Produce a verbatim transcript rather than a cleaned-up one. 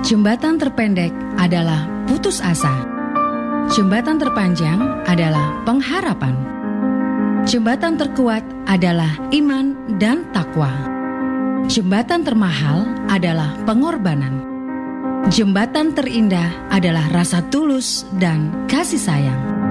Jembatan terpendek adalah putus asa. Jembatan terpanjang adalah pengharapan. Jembatan terkuat adalah iman dan takwa. Jembatan termahal adalah pengorbanan. Jembatan terindah adalah rasa tulus dan kasih sayang.